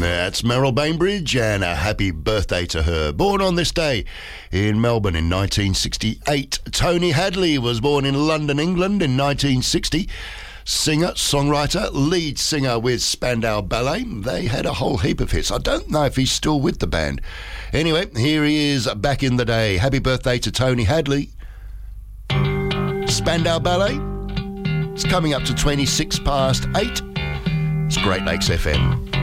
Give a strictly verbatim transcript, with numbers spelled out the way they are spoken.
That's Meryl Bainbridge, and a happy birthday to her. Born on this day in Melbourne in nineteen sixty-eight. Tony Hadley was born in London, England in nineteen sixty. Singer, songwriter, lead singer with Spandau Ballet. They had a whole heap of hits. I don't know if he's still with the band. Anyway, here he is back in the day. Happy birthday to Tony Hadley. Spandau Ballet. It's coming up to twenty-six past eight. It's Great Lakes F M.